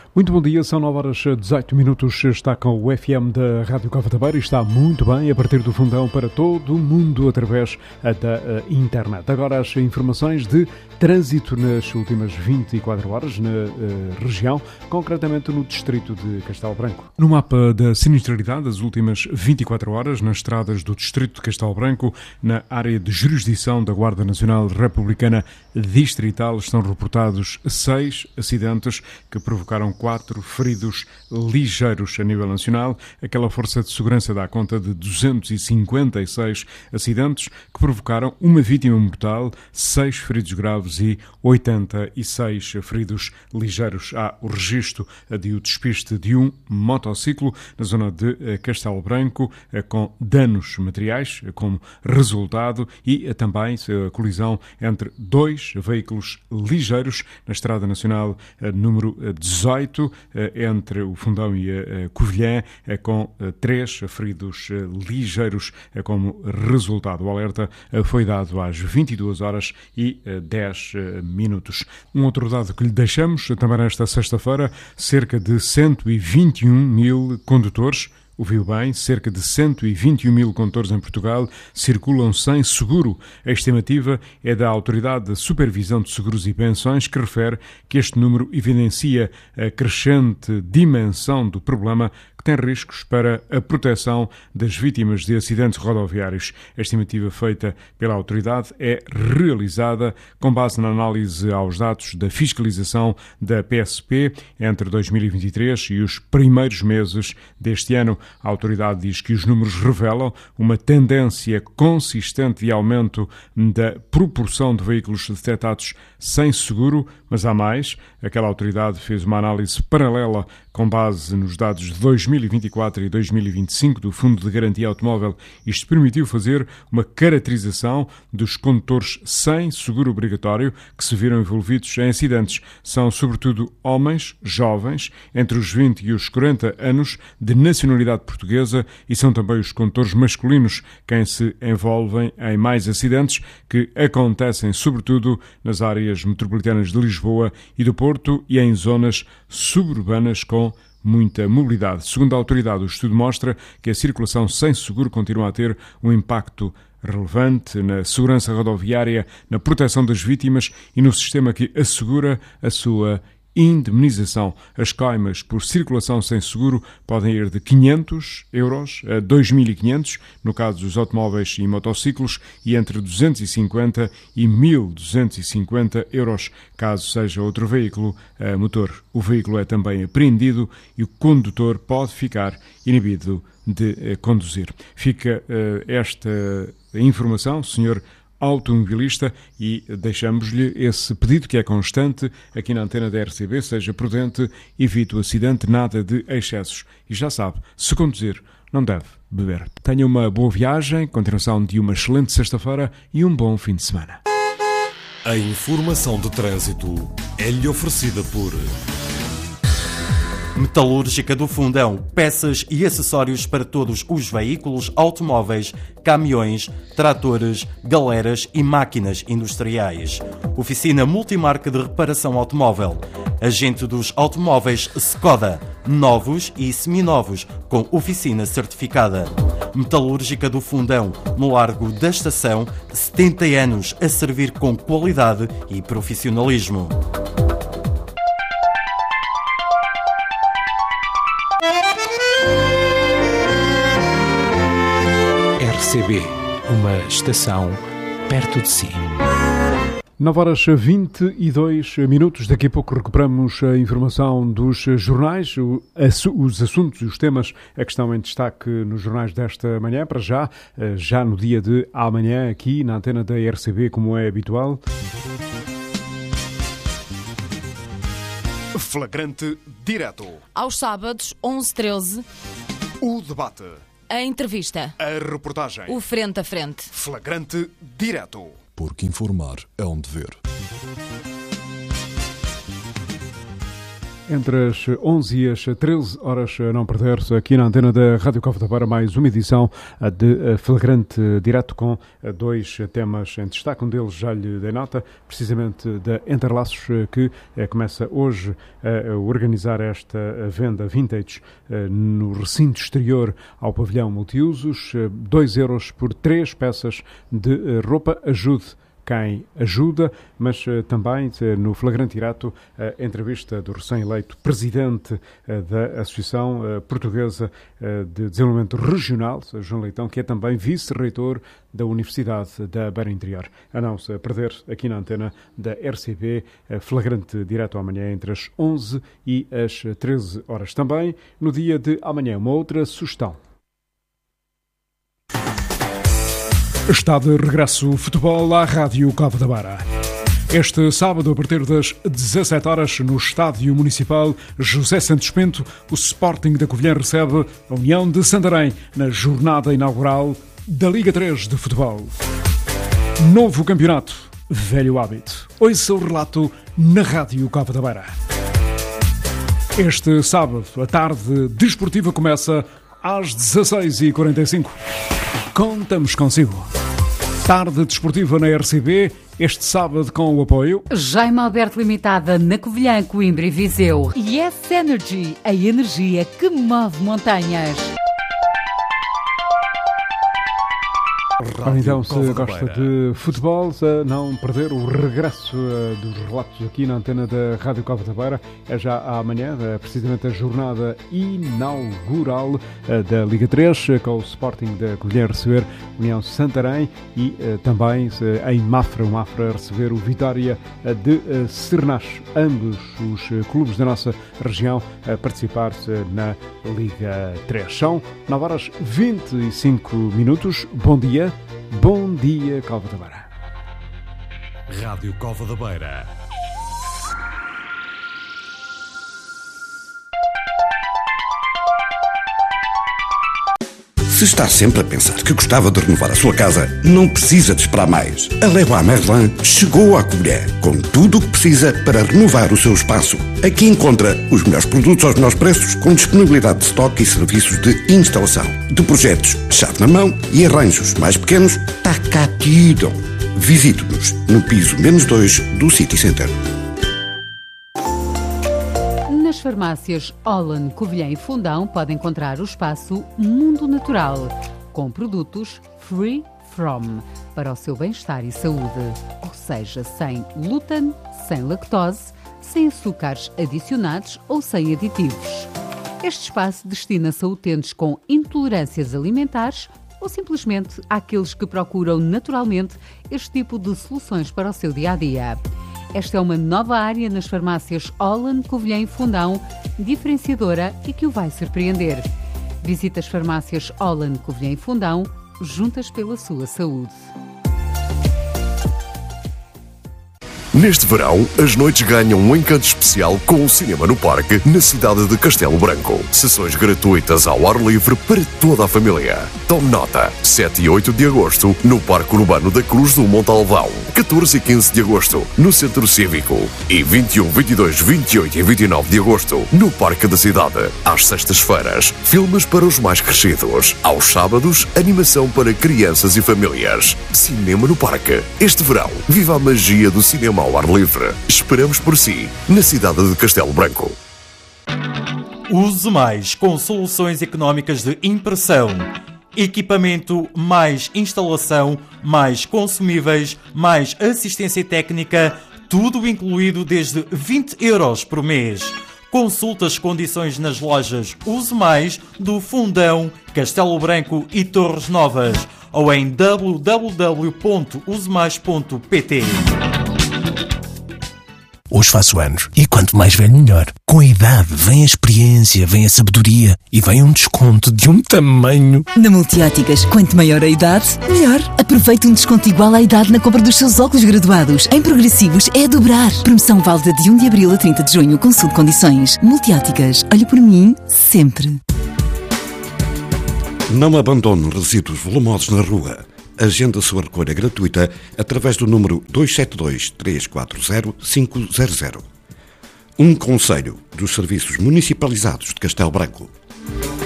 Muito bom dia, são 9h18, está com o FM da Rádio Cova da Beira e está muito bem a partir do Fundão para todo o mundo através da internet. Agora as informações de trânsito nas últimas 24 horas na região, concretamente no distrito de Castelo Branco. No mapa da sinistralidade das últimas 24 horas nas estradas do distrito de Castelo Branco, na área de jurisdição da Guarda Nacional Republicana Distrital, estão reportados 6 acidentes que provocaram 4 feridos ligeiros a nível nacional. Aquela força de segurança dá conta de 256 acidentes que provocaram uma vítima mortal, 6 feridos graves e 86 feridos ligeiros. Há o registro de o despiste de um motociclo na zona de Castelo Branco com danos materiais como resultado e também a colisão entre 2 veículos ligeiros na Estrada Nacional número 18 entre o Fundão e a Covilhã com 3 feridos ligeiros como resultado. O alerta foi dado às 22 horas e 10 minutos. Um outro dado que lhe deixamos, também nesta sexta-feira, cerca de 121 mil condutores, ouviu bem, cerca de 121 mil condutores em Portugal circulam sem seguro. A estimativa é da Autoridade de Supervisão de Seguros e Pensões, que refere que este número evidencia a crescente dimensão do problema que tem riscos para a proteção das vítimas de acidentes rodoviários. A estimativa feita pela autoridade é realizada com base na análise aos dados da fiscalização da PSP entre 2023 e os primeiros meses deste ano. A autoridade diz que os números revelam uma tendência consistente de aumento da proporção de veículos detectados sem seguro, mas há mais. Aquela autoridade fez uma análise paralela com base nos dados de 2024 e 2025 do Fundo de Garantia Automóvel. Isto permitiu fazer uma caracterização dos condutores sem seguro obrigatório que se viram envolvidos em acidentes. São sobretudo homens jovens, entre os 20 e os 40 anos, de nacionalidade portuguesa, e são também os condutores masculinos quem se envolvem em mais acidentes, que acontecem sobretudo nas áreas metropolitanas de Lisboa e do Porto e em zonas suburbanas com muita mobilidade. Segundo a autoridade, o estudo mostra que a circulação sem seguro continua a ter um impacto relevante na segurança rodoviária, na proteção das vítimas e no sistema que assegura a sua indemnização. As coimas por circulação sem seguro podem ir de 500 euros a 2.500, no caso dos automóveis e motociclos, e entre 250 e 1.250 euros, caso seja outro veículo a motor. O veículo é também apreendido e o condutor pode ficar inibido de conduzir. Fica esta informação, senhor automobilista, e deixamos-lhe esse pedido que é constante aqui na antena da RCB: seja prudente, evite o acidente, nada de excessos. E já sabe, se conduzir, não deve beber. Tenha uma boa viagem, continuação de uma excelente sexta-feira e um bom fim de semana. A informação de trânsito é-lhe oferecida por Metalúrgica do Fundão, peças e acessórios para todos os veículos, automóveis, caminhões, tratores, galeras e máquinas industriais. Oficina multimarca de reparação automóvel. Agente dos automóveis Skoda, novos e seminovos, com oficina certificada. Metalúrgica do Fundão, no Largo da Estação, 70 anos a servir com qualidade e profissionalismo. RCB, uma estação perto de si. 9h22, daqui a pouco recuperamos a informação dos jornais, os assuntos e os temas que estão em destaque nos jornais desta manhã. Para já no dia de amanhã, aqui na antena da RCB, como é habitual. Flagrante direto. Aos sábados, 11h13. O debate. A entrevista. A reportagem. O frente a frente. Flagrante direto. Porque informar é um dever. Entre as 11 e as 13 horas, não perder-se aqui na antena da Rádio Cova da Beira mais uma edição de Flagrante Direto com dois temas em destaque. Um deles já lhe dei nota, precisamente da Interlaços, que começa hoje a organizar esta venda vintage no recinto exterior ao pavilhão multiusos. 2 euros por 3 peças de roupa. Ajude quem ajuda, mas também no Flagrante Direto a entrevista do recém-eleito presidente da Associação Portuguesa de Desenvolvimento Regional, João Leitão, que é também vice-reitor da Universidade da Beira Interior. A não se perder aqui na antena da RCB, Flagrante Direto amanhã entre as 11 e as 13 horas. Também no dia de amanhã, uma outra sugestão. Está de regresso o futebol à Rádio Cova da Beira. Este sábado, a partir das 17 horas, no Estádio Municipal José Santos Pinto, o Sporting da Covilhã recebe a União de Santarém na jornada inaugural da Liga 3 de Futebol. Novo campeonato, velho hábito. Ouça o relato na Rádio Cova da Beira. Este sábado, a tarde desportiva começa às 16h45. Contamos consigo. Tarde desportiva na RCB, este sábado com o apoio Jaime Alberto Limitada na Covilhã, Coimbra e Viseu. Yes Energy, a energia que move montanhas. Então, se gosta de futebol, a não perder o regresso dos relatos aqui na antena da Rádio Cova da Beira. É já amanhã, precisamente a jornada inaugural da Liga 3, com o Sporting da Covilhã receber União Santarém e também em Mafra, o Mafra receber o Vitória de Sernás. Ambos os clubes da nossa região a participar na Liga 3. São 9h25. Bom dia. Bom dia, Cova da Beira. Rádio Cova da Beira. Se está sempre a pensar que gostava de renovar a sua casa, não precisa de esperar mais. A Leroy Merlin chegou à Covilhã com tudo o que precisa para renovar o seu espaço. Aqui encontra os melhores produtos aos melhores preços, com disponibilidade de estoque e serviços de instalação. De projetos chave na mão e arranjos mais pequenos, está cá tudo. Visite-nos no piso -2 do City Center. Nas farmácias Holland, Covilhã e Fundão pode encontrar o espaço Mundo Natural, com produtos free from, para o seu bem-estar e saúde. Ou seja, sem glúten, sem lactose, sem açúcares adicionados ou sem aditivos. Este espaço destina-se a utentes com intolerâncias alimentares ou simplesmente àqueles que procuram naturalmente este tipo de soluções para o seu dia-a-dia. Esta é uma nova área nas farmácias Holland, Covilhã e Fundão, diferenciadora e que o vai surpreender. Visite as farmácias Holland, Covilhã e Fundão, juntas pela sua saúde. Neste verão, as noites ganham um encanto especial com o Cinema no Parque, na cidade de Castelo Branco. Sessões gratuitas ao ar livre para toda a família. Tome nota, 7 e 8 de agosto, no Parque Urbano da Cruz do Montalvão. 14 e 15 de agosto, no Centro Cívico. E 21, 22, 28 e 29 de agosto, no Parque da Cidade. Às sextas-feiras, filmes para os mais crescidos. Aos sábados, animação para crianças e famílias. Cinema no Parque. Este verão, viva a magia do cinema ao ar livre. Esperamos por si, na cidade de Castelo Branco. Use mais com soluções económicas de impressão. Equipamento, mais instalação, mais consumíveis, mais assistência técnica, tudo incluído desde 20 euros por mês. Consulte as condições nas lojas Use Mais do Fundão, Castelo Branco e Torres Novas ou em www.usemais.pt. Hoje faço anos e quanto mais velho melhor. Com a idade vem a experiência, vem a sabedoria e vem um desconto de um tamanho. Na Multióticas, quanto maior a idade, melhor. Aproveite um desconto igual à idade na compra dos seus óculos graduados. Em progressivos é a dobrar. Promoção válida de 1 de abril a 30 de junho. Consulte condições. Multióticas, olhe por mim sempre. Não abandone resíduos volumosos na rua. Agenda a sua recolha gratuita através do número 272 340 500. Um conselho dos serviços municipalizados de Castelo Branco.